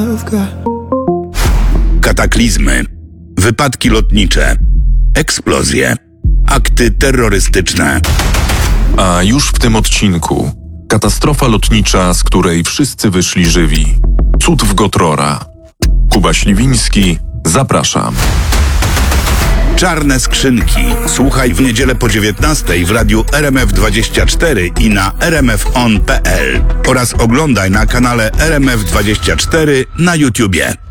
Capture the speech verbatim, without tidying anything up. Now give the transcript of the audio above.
Kataklizmy, wypadki lotnicze, eksplozje, akty terrorystyczne. A już w tym odcinku katastrofa lotnicza, z której wszyscy wyszli żywi. Cud w Gotrora. Kuba Śliwiński, zapraszam. Czarne skrzynki. Słuchaj w niedzielę po dziewiętnastej w radiu R M F dwadzieścia cztery i na r m f on kropka p l oraz oglądaj na kanale R M F dwadzieścia cztery na YouTubie.